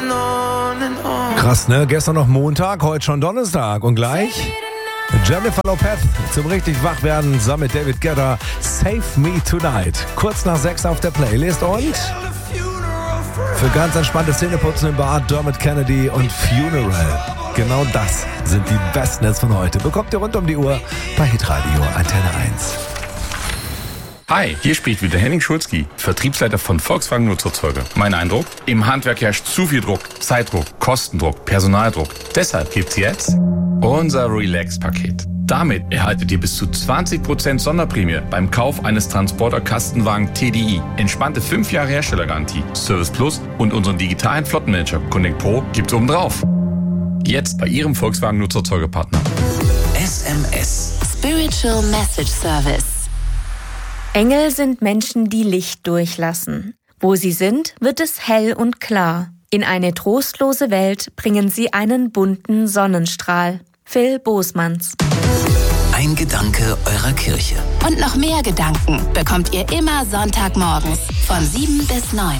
Krass, ne? Gestern noch Montag, heute schon Donnerstag. Und gleich Jennifer Lopez zum richtig Wachwerden zusammen mit David Guetta. Save Me Tonight. Kurz nach 6 auf der Playlist und für ganz entspannte Zähneputzen im Bad Dermot Kennedy und Funeral. Genau das sind die besten Hits von heute. Bekommt ihr rund um die Uhr bei Hitradio Antenne 1. Hi, hier spricht wieder Henning Schulzki, Vertriebsleiter von Volkswagen Nutzerzeuger. Mein Eindruck? Im Handwerk herrscht zu viel Druck, Zeitdruck, Kostendruck, Personaldruck. Deshalb gibt's jetzt unser Relax-Paket. Damit erhaltet ihr bis zu 20% Sonderprämie beim Kauf eines Transporter-Kastenwagen TDI. Entspannte 5 Jahre Herstellergarantie, Service Plus und unseren digitalen Flottenmanager Connect Pro gibt's obendrauf. Jetzt bei Ihrem Volkswagen Nutzerzeugerpartner. SMS. Spiritual Message Service. Engel sind Menschen, die Licht durchlassen. Wo sie sind, wird es hell und klar. In eine trostlose Welt bringen sie einen bunten Sonnenstrahl. Phil Bosmans. Ein Gedanke eurer Kirche. Und noch mehr Gedanken bekommt ihr immer Sonntagmorgens von 7 bis 9.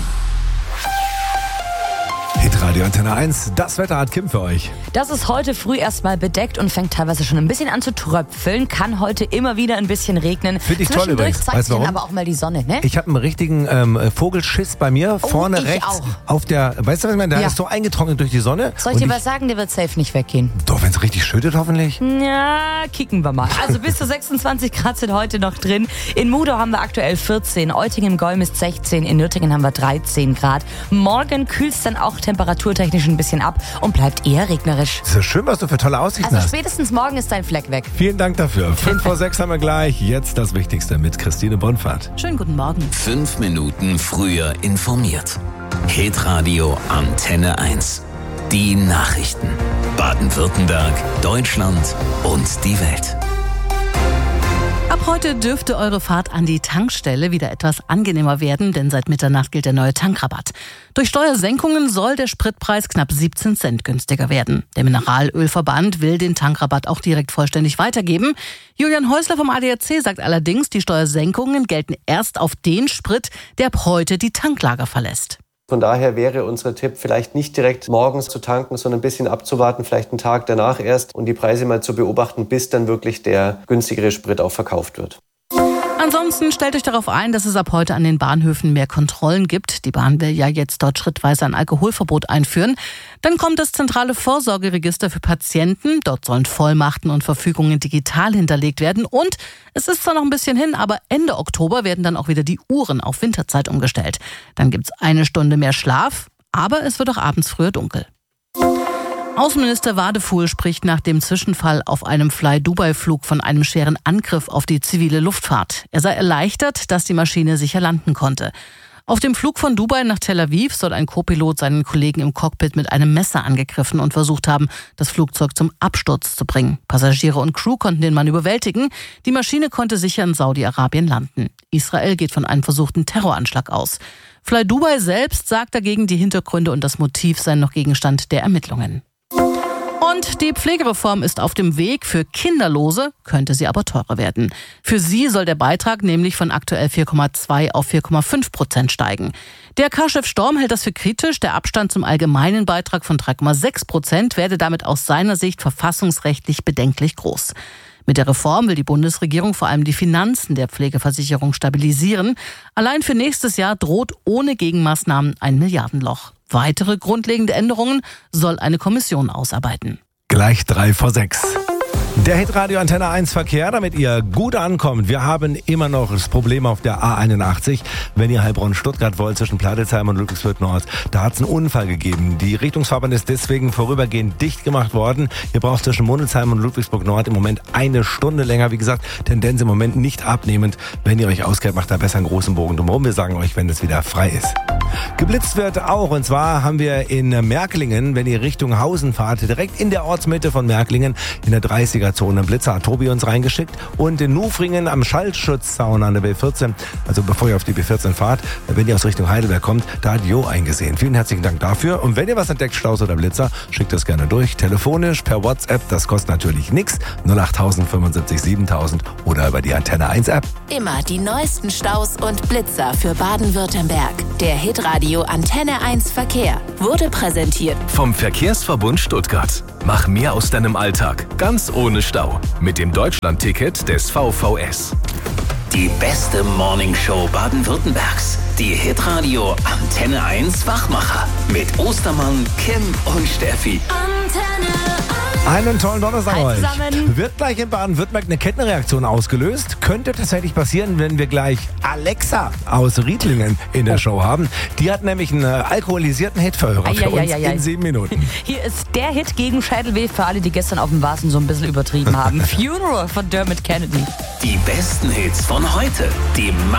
Hitradio Antenne 1, das Wetter hat Kim für euch. Das ist heute früh erstmal bedeckt und fängt teilweise schon ein bisschen an zu tröpfeln. Kann heute immer wieder ein bisschen regnen. Finde ich toll übrigens. Zeigt sich dann aber auch mal die Sonne, ne? Ich habe einen richtigen Vogelschiss bei mir, vorne rechts. Auch. Auf der, weißt du was ich meine? Der ist so eingetrocknet durch die Sonne. Soll ich dir was sagen? Der wird safe nicht weggehen. Doch, wenn es richtig schüttet hoffentlich. Ja, kicken wir mal. Also bis zu 26 Grad sind heute noch drin. In Mudau haben wir aktuell 14, Eutingen im Golm ist 16, in Nürtingen haben wir 13 Grad. Morgen kühlt es dann auch temperaturtechnisch ein bisschen ab und bleibt eher regnerisch. Das ist ja schön, was du für tolle Aussichten hast. Also spätestens morgen ist dein Fleck weg. Vielen Dank dafür. 5 vor 6 haben wir gleich. Jetzt das Wichtigste mit Christine Bonfahrt. Schönen guten Morgen. 5 Minuten früher informiert. Hitradio Antenne 1. Die Nachrichten. Baden-Württemberg, Deutschland und die Welt. Ab heute dürfte eure Fahrt an die Tankstelle wieder etwas angenehmer werden, denn seit Mitternacht gilt der neue Tankrabatt. Durch Steuersenkungen soll der Spritpreis knapp 17 Cent günstiger werden. Der Mineralölverband will den Tankrabatt auch direkt vollständig weitergeben. Julian Häusler vom ADAC sagt allerdings, die Steuersenkungen gelten erst auf den Sprit, der ab heute die Tanklager verlässt. Von daher wäre unser Tipp, vielleicht nicht direkt morgens zu tanken, sondern ein bisschen abzuwarten, vielleicht einen Tag danach erst und die Preise mal zu beobachten, bis dann wirklich der günstigere Sprit auch verkauft wird. Ansonsten stellt euch darauf ein, dass es ab heute an den Bahnhöfen mehr Kontrollen gibt. Die Bahn will ja jetzt dort schrittweise ein Alkoholverbot einführen. Dann kommt das zentrale Vorsorgeregister für Patienten. Dort sollen Vollmachten und Verfügungen digital hinterlegt werden. Und es ist zwar noch ein bisschen hin, aber Ende Oktober werden dann auch wieder die Uhren auf Winterzeit umgestellt. Dann gibt's 1 Stunde mehr Schlaf, aber es wird auch abends früher dunkel. Außenminister Wadefuhl spricht nach dem Zwischenfall auf einem Fly-Dubai-Flug von einem schweren Angriff auf die zivile Luftfahrt. Er sei erleichtert, dass die Maschine sicher landen konnte. Auf dem Flug von Dubai nach Tel Aviv soll ein Co-Pilot seinen Kollegen im Cockpit mit einem Messer angegriffen und versucht haben, das Flugzeug zum Absturz zu bringen. Passagiere und Crew konnten den Mann überwältigen. Die Maschine konnte sicher in Saudi-Arabien landen. Israel geht von einem versuchten Terroranschlag aus. Fly Dubai selbst sagt dagegen, die Hintergründe und das Motiv seien noch Gegenstand der Ermittlungen. Und die Pflegereform ist auf dem Weg. Für Kinderlose könnte sie aber teurer werden. Für sie soll der Beitrag nämlich von aktuell 4,2 auf 4,5% steigen. Der DRK-Chef Storm hält das für kritisch. Der Abstand zum allgemeinen Beitrag von 3,6% werde damit aus seiner Sicht verfassungsrechtlich bedenklich groß. Mit der Reform will die Bundesregierung vor allem die Finanzen der Pflegeversicherung stabilisieren. Allein für nächstes Jahr droht ohne Gegenmaßnahmen ein Milliardenloch. Weitere grundlegende Änderungen soll eine Kommission ausarbeiten. Gleich 3 vor 6. Der Hitradio Antenne 1 Verkehr, damit ihr gut ankommt. Wir haben immer noch das Problem auf der A81, wenn ihr Heilbronn-Stuttgart wollt, zwischen Platelsheim und Ludwigsburg Nord. Da hat es einen Unfall gegeben. Die Richtungsfahrbahn ist deswegen vorübergehend dicht gemacht worden. Ihr braucht zwischen Mundelsheim und Ludwigsburg Nord im Moment 1 Stunde länger. Wie gesagt, Tendenz im Moment nicht abnehmend. Wenn ihr euch auskennt, macht da besser einen großen Bogen drumherum. Wir sagen euch, wenn es wieder frei ist. Geblitzt wird auch, und zwar haben wir in Märklingen, wenn ihr Richtung Hausen fahrt, direkt in der Ortsmitte von Märklingen, in der 30er-Zone, Blitzer hat Tobi uns reingeschickt, und in Nufringen am Schallschutzzaun an der B14, also bevor ihr auf die B14 fahrt, wenn ihr aus Richtung Heidelberg kommt, da hat Jo eingesehen. Vielen herzlichen Dank dafür, und wenn ihr was entdeckt, Staus oder Blitzer, schickt das gerne durch, telefonisch, per WhatsApp, das kostet natürlich nichts, 08000 75 7000 oder über die Antenne 1 App. Immer die neuesten Staus und Blitzer für Baden-Württemberg. Der Hitradio Hitradio Antenne 1 Verkehr wurde präsentiert vom Verkehrsverbund Stuttgart. Mach mehr aus deinem Alltag, ganz ohne Stau. Mit dem Deutschland-Ticket des VVS. Die beste Morningshow Baden-Württembergs. Die Hitradio Antenne 1 Wachmacher. Mit Ostermann, Kim und Steffi. Einen tollen Donnerstag Hi euch. zusammen. Wird gleich in Baden-Württemberg eine Kettenreaktion ausgelöst? Könnte tatsächlich passieren, wenn wir gleich Alexa aus Riedlingen in der Show haben. Die hat nämlich einen alkoholisierten Hitverhörer für uns in 7 Minuten. Hier ist der Hit gegen Schädelweh für alle, die gestern auf dem Vasen so ein bisschen übertrieben haben. Funeral von Dermot Kennedy. Die besten Hits von heute. Die